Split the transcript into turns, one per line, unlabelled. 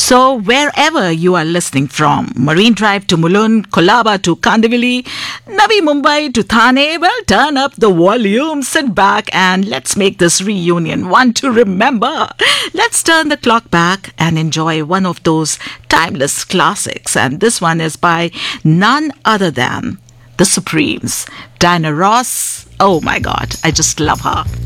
So wherever you are listening from, Marine Drive to Mulund, Colaba to Kandivali, Navi Mumbai to Thane, well, turn up the volume, sit back and let's make this reunion one to remember. Let's turn the clock back and enjoy one of those timeless classics. And this one is by none other than the Supremes. Diana Ross, oh my God, I just love her.